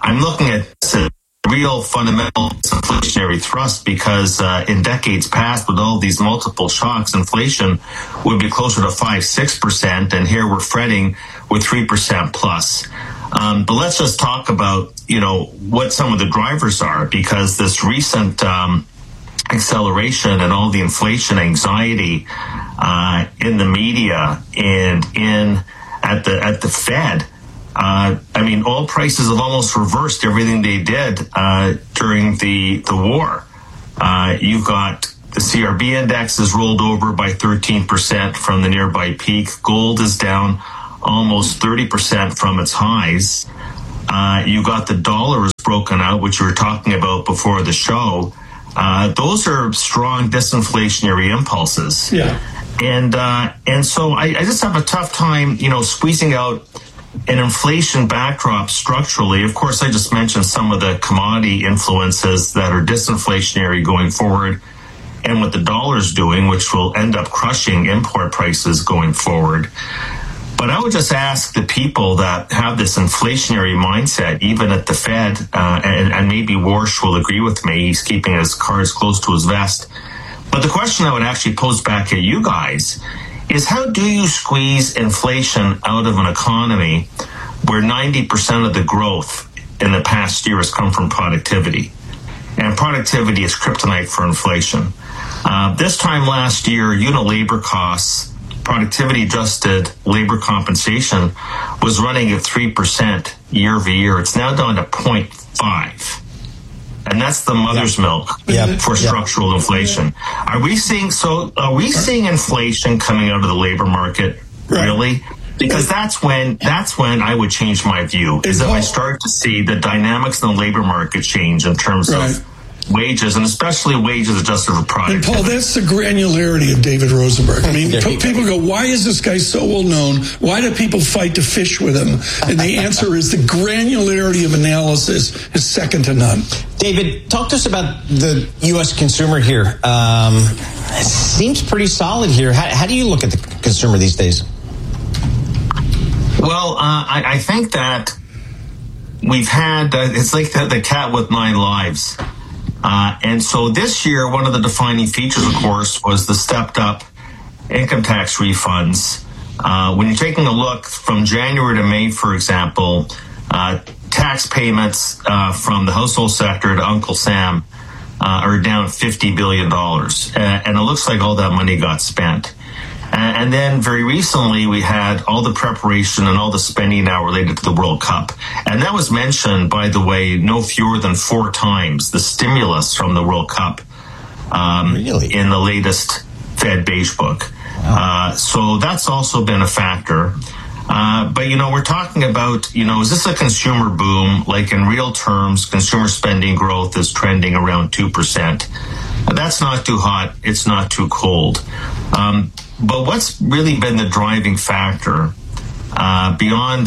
I'm looking at this as a real fundamental inflationary thrust because uh, in decades past, with all these multiple shocks, inflation would be closer to five, six percent, and here we're fretting with three percent plus. Um, but let's just talk about, you know, what some of the drivers are, because this recent um, acceleration and all the inflation anxiety uh, in the media and in at the at the Fed. Uh, I mean, oil prices have almost reversed everything they did uh, during the the war. Uh, you've got the C R B index is rolled over by thirteen percent from the nearby peak. Gold is down almost thirty percent from its highs. Uh, you got the dollar is broken out, which we were talking about before the show. Uh, those are strong disinflationary impulses. Yeah. And uh, and so I, I just have a tough time, you know, squeezing out an inflation backdrop structurally. Of course, I just mentioned some of the commodity influences that are disinflationary going forward, and what the dollar's doing, which will end up crushing import prices going forward. But I would just ask the people that have this inflationary mindset, even at the Fed, uh, and, and maybe Warsh will agree with me, he's keeping his cards close to his vest. But the question I would actually pose back at you guys is, how do you squeeze inflation out of an economy where ninety percent of the growth in the past year has come from productivity? And productivity is kryptonite for inflation. Uh, this time last year, unit labor costs, productivity adjusted labor compensation was running at three percent year over year. It's now down to zero point five. And that's the mother's yep. milk yep. for structural yep. inflation. Are we seeing so are we seeing inflation coming out of the labor market, right. really? Because that's when that's when I would change my view, is if I start to see the dynamics in the labor market change in terms right. of wages, and especially wages adjusted for productivity. And Paul, that's the granularity of David Rosenberg. I mean, people go, why is this guy so well known? Why do people fight to fish with him? And the answer is the granularity of analysis is second to none. David, talk to us about the U S consumer here. Um, it seems pretty solid here. How, how do you look at the consumer these days? Well, uh, I, I think that we've had, uh, it's like the, the cat with nine lives. Uh, and so this year, one of the defining features, of course, was the stepped up income tax refunds. Uh, when you're taking a look from January to May, for example, uh, tax payments uh, from the household sector to Uncle Sam uh, are down fifty billion dollars. Uh, and it looks like all that money got spent. And then very recently, we had all the preparation and all the spending now related to the World Cup. And that was mentioned, by the way, no fewer than four times, the stimulus from the World Cup um, really? in the latest Fed Beige Book. Wow. Uh, so that's also been a factor. Uh, but, you know, we're talking about, you know, is this a consumer boom? Like in real terms, consumer spending growth is trending around two percent. That's not too hot. It's not too cold. Um, But what's really been the driving factor uh, beyond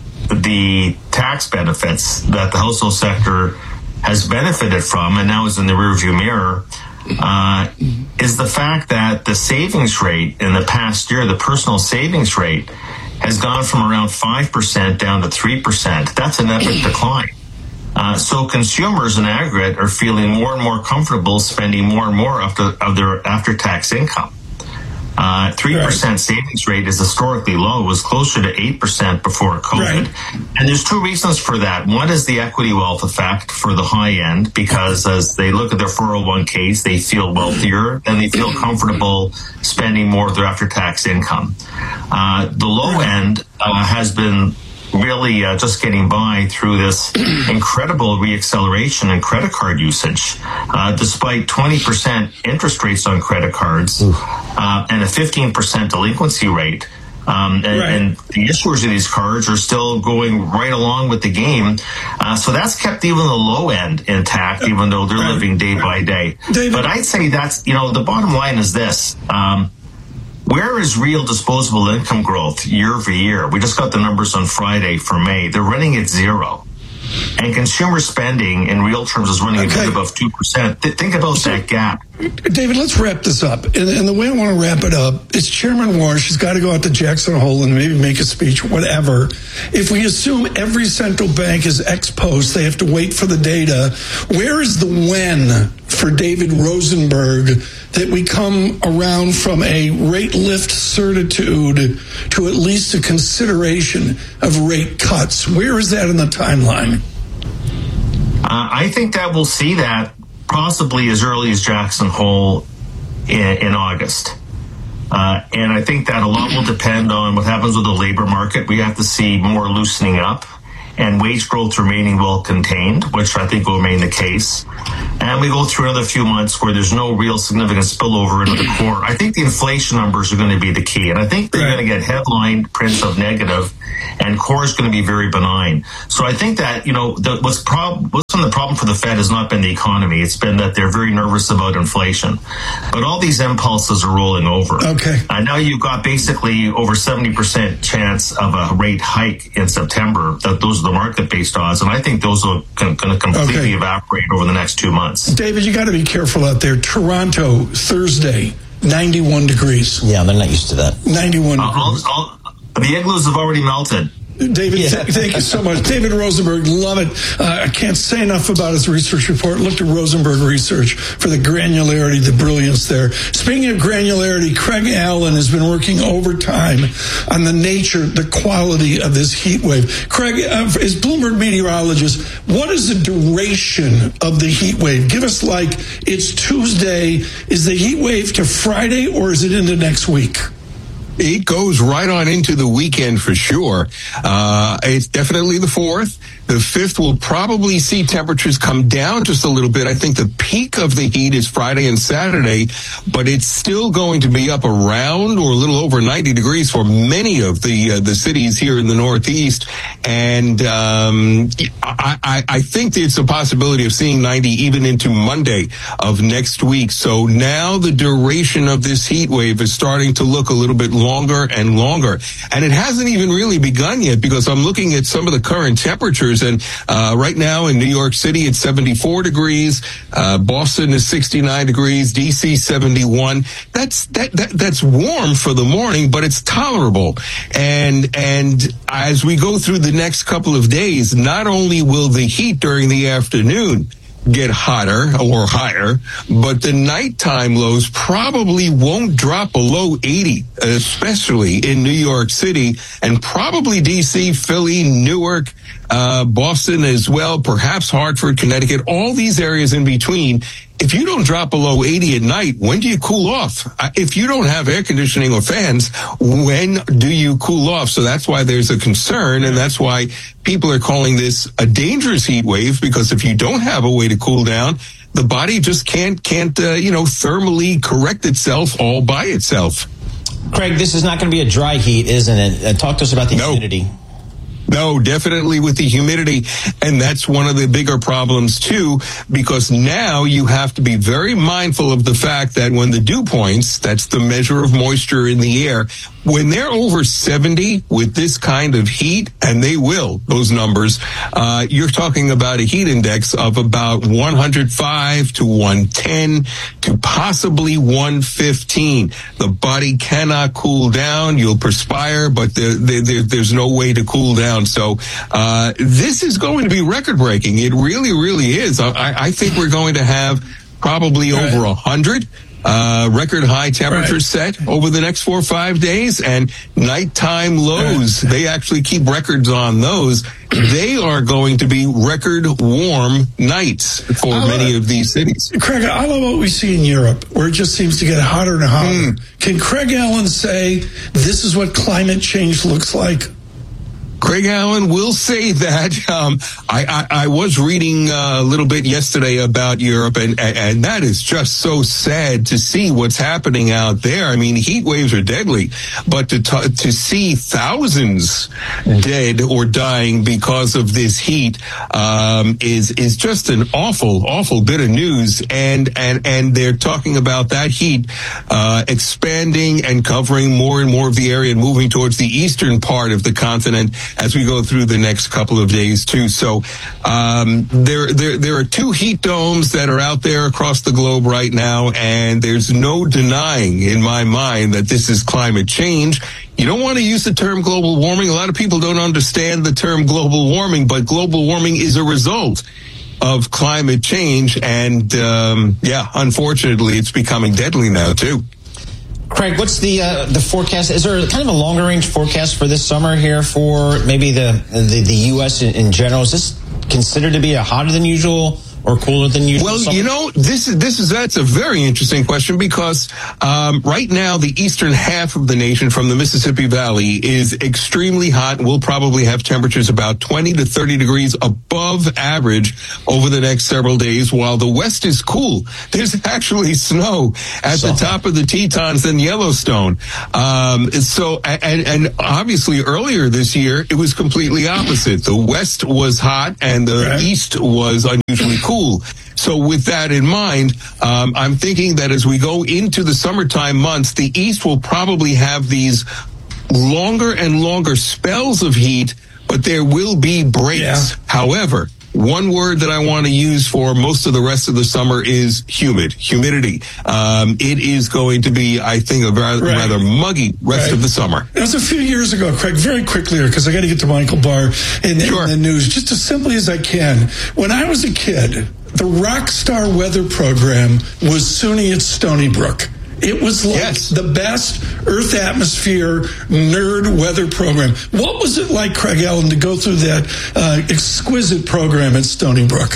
the tax benefits that the household sector has benefited from and now is in the rearview mirror uh, is the fact that the savings rate in the past year, the personal savings rate, has gone from around five percent down to three percent. That's an epic decline. Uh, so consumers in aggregate are feeling more and more comfortable spending more and more of, the, of their after-tax income. Uh, three percent right. savings rate is historically low. It was closer to eight percent before COVID. Right. And there's two reasons for that. One is the equity wealth effect for the high end, because as they look at their four oh one k's, they feel wealthier and they feel comfortable spending more of their after-tax income. Uh, the low end uh, has been really uh, just getting by through this incredible reacceleration in credit card usage, uh, despite twenty percent interest rates on credit cards uh, and a fifteen percent delinquency rate. Um, and, right. and the issuers of these cards are still going right along with the game. Uh, so that's kept even the low end intact, even though they're right. living day by day. David. But I'd say that's, you know, the bottom line is this. Um, Where is real disposable income growth year over year? We just got the numbers on Friday for May. They're running at zero. and consumer spending in real terms is running okay. a bit above two percent. Th- think about so, that gap. David, let's wrap this up. And, and the way I want to wrap it up is Chairman Warsh has got to go out to Jackson Hole and maybe make a speech, whatever. If we assume every central bank is ex post, they have to wait for the data. Where is the when for David Rosenberg that we come around from a rate lift certitude to at least a consideration of rate cuts? Where is that in the timeline? Uh, I think that we'll see that possibly as early as Jackson Hole in, in August. Uh, and I think that a lot will depend on what happens with the labor market. We have to see more loosening up and wage growth remaining well contained, which I think will remain the case. And we go through another few months where there's no real significant spillover into the core. I think the inflation numbers are going to be the key. And I think they're going to get headline prints of negative, and core is going to be very benign. So I think that, you know, the, what's, prob- what's been the problem for the Fed has not been the economy. It's been that they're very nervous about inflation. But all these impulses are rolling over. Okay. And now you've got basically over seventy percent chance of a rate hike in September. That those are the market-based odds. And I think those are going to completely okay. evaporate over the next two months. David, you got to be careful out there. Toronto, Thursday, ninety-one degrees. Yeah, they're not used to that. ninety-one uh, degrees. I'll, I'll, the igloos have already melted. David, yeah. th- thank you so much. David Rosenberg, love it. Uh, I can't say enough about his research report. Looked at Rosenberg Research for the granularity, the brilliance there. Speaking of granularity, Craig Allen has been working overtime on the nature, the quality of this heat wave. Craig, uh, as Bloomberg meteorologist, what is the duration of the heat wave? Give us like, it's Tuesday. Is the heat wave to Friday, or is it into next week? It goes right on into the weekend for sure. Uh, it's definitely the fourth. The fifth will probably see temperatures come down just a little bit. I think the peak of the heat is Friday and Saturday, but it's still going to be up around or a little over ninety degrees for many of the uh, the cities here in the Northeast. And um, I, I, I think it's a possibility of seeing ninety even into Monday of next week. So now the duration of this heat wave is starting to look a little bit longer and longer. And it hasn't even really begun yet, because I'm looking at some of the current temperatures. And uh, right now in New York City, it's seventy-four degrees. Uh, Boston is sixty-nine degrees. D C seventy-one. That's that, that that's warm for the morning, but it's tolerable. And and as we go through the next couple of days, not only will the heat during the afternoon get hotter or higher, but the nighttime lows probably won't drop below eighty, especially in New York City, and probably D C, Philly, Newark, uh, Boston as well, perhaps Hartford, Connecticut, all these areas in between. If you don't drop below eighty at night, when do you cool off? If you don't have air conditioning or fans, when do you cool off? So that's why there's a concern, and that's why people are calling this a dangerous heat wave, because if you don't have a way to cool down, the body just can't, can't uh, you know, thermally correct itself all by itself. Craig, this is not going to be a dry heat, isn't it? Uh, talk to us about the no. humidity. No, definitely with the humidity. And that's one of the bigger problems, too, because now you have to be very mindful of the fact that when the dew points, that's the measure of moisture in the air, when they're over seventy with this kind of heat, and they will, those numbers, uh, you're talking about a heat index of about one hundred five to one ten to possibly one fifteen. The body cannot cool down. You'll perspire, but there, there, there's no way to cool down. So uh, this is going to be record-breaking. It really, really is. I, I think we're going to have probably right. over one hundred. Uh, record high temperatures right. set over the next four or five days, and nighttime lows. Right. They actually keep records on those. They are going to be record warm nights for I many love, of these cities. Craig, I love what we see in Europe, where it just seems to get hotter and hotter. Mm. Can Craig Allen say this is what climate change looks like? Craig Allen will say that. Um, I, I, I was reading uh, a little bit yesterday about Europe, and, and that is just so sad to see what's happening out there. I mean, heat waves are deadly, but to t- to see thousands dead or dying because of this heat um, is is just an awful, awful bit of news. And and and they're talking about that heat uh, expanding and covering more and more of the area and moving towards the eastern part of the continent. as we go through the next couple of days too. So um, there, there, there are two heat domes that are out there across the globe right now, and there's no denying in my mind that this is climate change. You don't want to use the term global warming. A lot of people don't understand the term global warming, but global warming is a result of climate change. And, um, yeah, unfortunately, it's becoming deadly now, too. Craig, what's the uh, the forecast? Is there kind of a longer range forecast for this summer here for maybe the the, the U S in, in general? Is this considered to be a hotter than usual or cooler than usual? Well, summer? you know, this is this is that's a very interesting question, because um, right now the eastern half of the nation from the Mississippi Valley is extremely hot. We'll probably have temperatures about twenty to thirty degrees above average over the next several days, while the west is cool. There's actually snow at so. the top of the Tetons and Yellowstone. Um, so, and, and obviously earlier this year, it was completely opposite. The west was hot and the right. east was unusually cool. Cool. So with that in mind, um, I'm thinking that as we go into the summertime months, the East will probably have these longer and longer spells of heat, but there will be breaks. Yeah. However, one word that I want to use for most of the rest of the summer is humid, humidity. Um, it is going to be, I think, a rather, right. rather muggy rest right. of the summer. It was a few years ago, Craig, very quickly here, because I got to get to Michael Barr in, sure. in the news, just as simply as I can. When I was a kid, the Rockstar weather program was SUNY at Stony Brook. It was like yes. the best Earth atmosphere nerd weather program. What was it like, Craig Allen, to go through that uh, exquisite program at Stony Brook?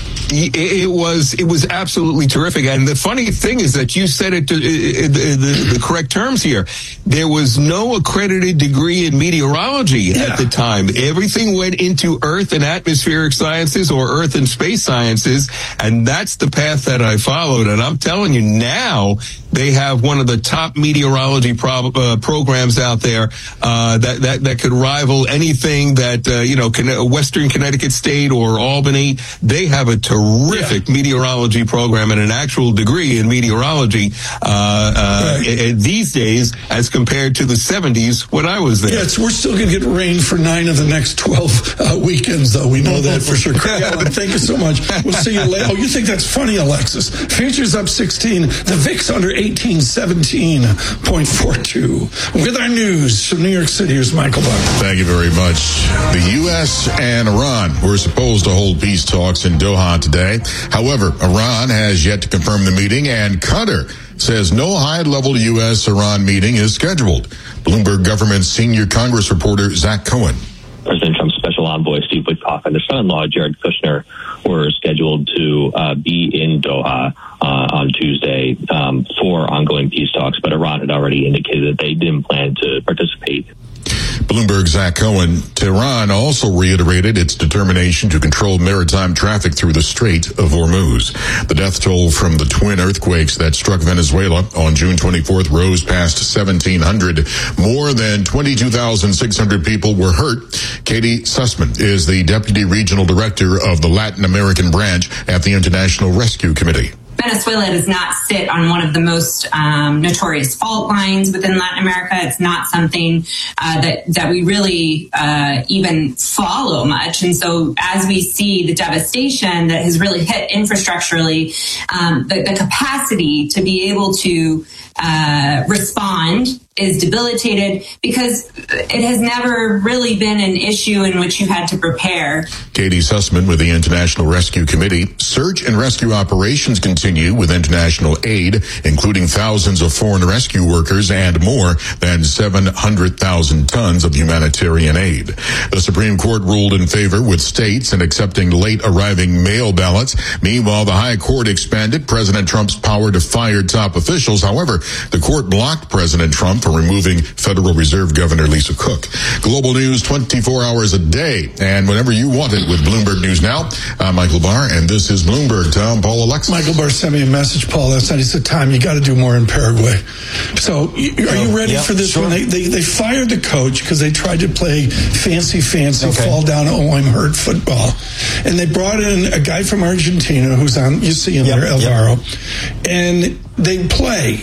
It was it was absolutely terrific. And the funny thing is that you said it to, uh, the, the, the correct terms here. There was no accredited degree in meteorology yeah. at the time. Everything went into Earth and atmospheric sciences or Earth and space sciences, and that's the path that I followed. And I'm telling you now, they have one of the top meteorology pro- uh, programs out there uh, that, that that could rival anything that uh, you know, Western Connecticut State or Albany. They have a terrific yeah. meteorology program and an actual degree in meteorology uh, uh, right. these days as compared to the seventies when I was there. Yes, we're still going to get rain for nine of the next twelve uh, weekends, though. We know that for sure. Craig Allen, thank you so much. We'll see you later. Oh, you think that's funny, Alexis? Futures up sixteen. The V I X under eighteen, seventeen point four two. With our news from New York City, here's Michael Barr. Thank you very much. The U S and Iran were supposed to hold peace talks in Doha today. However, Iran has yet to confirm the meeting, and Qatar says no high-level U S Iran meeting is scheduled. Bloomberg government senior Congress reporter Zach Cohen. President Trump's special envoy Steve Witkoff and their son-in-law Jared Kushner were scheduled to uh, be in Doha uh, on Tuesday um, for ongoing peace talks, but Iran had already indicated that they didn't plan to participate. Bloomberg's Zach Cohen. Tehran also reiterated its determination to control maritime traffic through the Strait of Hormuz. The death toll from the twin earthquakes that struck Venezuela on June twenty-fourth rose past seventeen hundred. More than twenty-two thousand six hundred people were hurt. Katie Sussman is the Deputy Regional Director of the Latin American branch at the International Rescue Committee. Venezuela does not sit on one of the most um, notorious fault lines within Latin America. It's not something uh, that that we really uh, even follow much. And so as we see the devastation that has really hit infrastructurally, um, the, the capacity to be able to uh, respond is debilitated because it has never really been an issue in which you had to prepare. Katie Sussman with the International Rescue Committee. Search and rescue operations continue with international aid, including thousands of foreign rescue workers and more than seven hundred thousand tons of humanitarian aid. The Supreme Court ruled in favor with states in accepting late arriving mail ballots. Meanwhile, the High Court expanded President Trump's power to fire top officials. However, the court blocked President Trump for removing Federal Reserve Governor Lisa Cook. Global news twenty-four hours a day and whenever you want it with Bloomberg News Now. I'm Michael Barr, and this is Bloomberg. Tom, Paul, Alexis. Michael Barr sent me a message, Paul, last night. He said, Tom, you got to do more in Paraguay. So are you ready yep, for this sure. one? They, they, they fired the coach because they tried to play fancy, fancy, okay. fall down, oh, I'm hurt football. And they brought in a guy from Argentina who's on, you see him yep, there, Alvaro. Yep. And they play.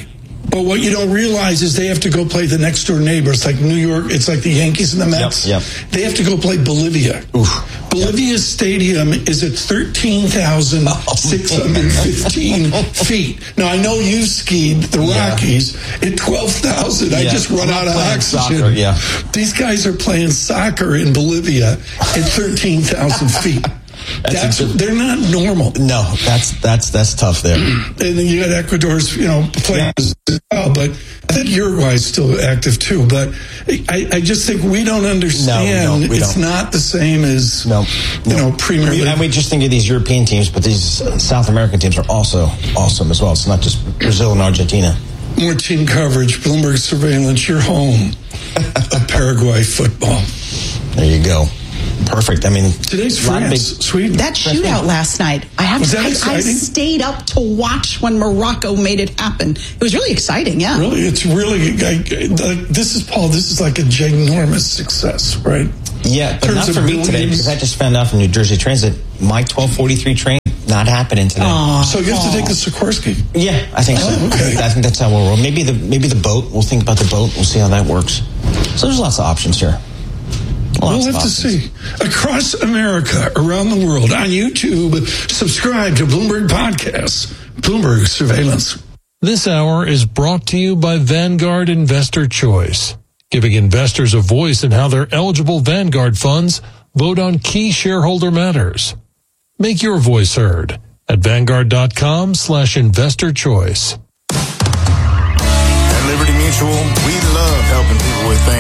But what you don't realize is they have to go play the next door neighbor. It's like New York. It's like the Yankees and the Mets. Yep, yep. They have to go play Bolivia. Oof. Bolivia yep. Stadium is at thirteen thousand six hundred fifteen feet. Now, I know you skied the Yeah. Rockies at twelve thousand. I Yeah. just run out of oxygen. Soccer, yeah. These guys are playing soccer in Bolivia at thirteen thousand feet. That's, that's they're not normal. No, that's that's that's tough there. And then you got Ecuador's, you know, playing as well, but I think Uruguay's still active too. But I, I just think we don't understand. No, we don't. We it's don't. not the same as no, you no. know Premier we, League. And we just think of these European teams, but these South American teams are also awesome as well. It's not just Brazil and Argentina. More team coverage, Bloomberg Surveillance, your home of Paraguay football. There you go. Perfect. I mean, today's France, big, Sweden. That shootout last night. I have. Was that I, exciting? I stayed up to watch when Morocco made it happen. It was really exciting. Yeah. Really, it's really like this is Paul. This is like a ginormous success, right? Yeah, but not for me today because I just found out from New Jersey Transit my twelve forty-three train not happening today. Aww, so you have to take the Sikorsky. Yeah, I think so. Oh, okay. I think that's how we'll roll. Maybe the maybe the boat. We'll think about the boat. We'll see how that works. So there's lots of options here. Lots we'll have to see. Across America, around the world, on YouTube, subscribe to Bloomberg Podcasts, Bloomberg Surveillance. This hour is brought to you by Vanguard Investor Choice, giving investors a voice in how their eligible Vanguard funds vote on key shareholder matters. Make your voice heard at Vanguard.com slash investor choice. At Liberty Mutual, we love helping people with things